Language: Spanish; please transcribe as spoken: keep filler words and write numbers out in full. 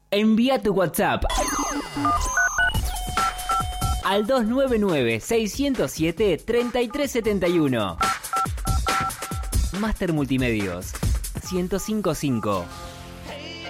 Envía tu WhatsApp al dos nueve nueve, seis cero siete, tres tres siete uno. Master Multimedios ciento cinco punto cinco.